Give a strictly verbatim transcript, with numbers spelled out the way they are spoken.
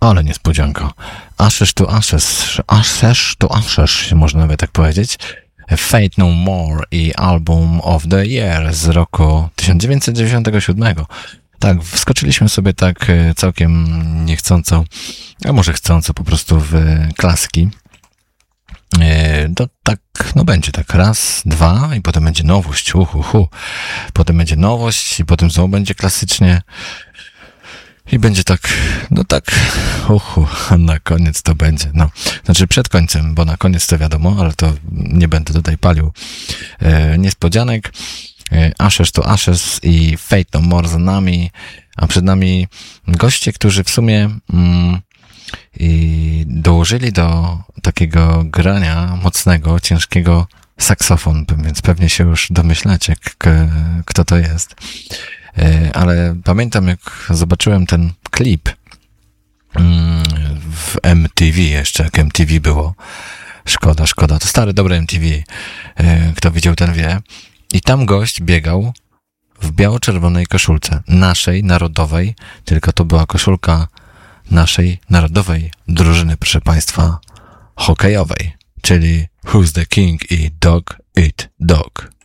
Ale niespodzianka. Ashes to Ashes, Ashes to Ashes, można nawet tak powiedzieć. Fate No More i Album of the Year z roku tysiąc dziewięćset dziewięćdziesiątego siódmego. Tak, wskoczyliśmy sobie tak całkiem niechcąco, a może chcąco po prostu w klasyki. To tak, no będzie tak raz, dwa i potem będzie nowość, uhu, hu. Potem będzie nowość i potem znowu będzie klasycznie. I będzie tak, no tak, uhu, na koniec to będzie, no. Znaczy przed końcem, bo na koniec to wiadomo, ale to nie będę tutaj palił e, niespodzianek. E, Ashes to Ashes i Fate No More za nami, a przed nami goście, którzy w sumie mm, i dołożyli do takiego grania mocnego, ciężkiego saksofon, więc pewnie się już domyślacie, k- kto to jest. Ale pamiętam, jak zobaczyłem ten klip w M T V, jeszcze jak M T V było. Szkoda, szkoda. To stary, dobre M T V. Kto widział, ten wie. I tam gość biegał w biało-czerwonej koszulce. Naszej, narodowej. Tylko to była koszulka naszej narodowej drużyny, proszę państwa, hokejowej. Czyli Who's the King i Dog Eat Dog.